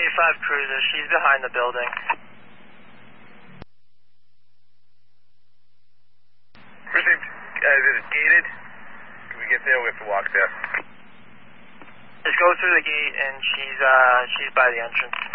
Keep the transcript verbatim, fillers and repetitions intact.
five Cruiser, she's behind the building. Received. Uh, is it gated? Can we get there or we have to walk there? Just go through the gate and she's, uh, she's by the entrance.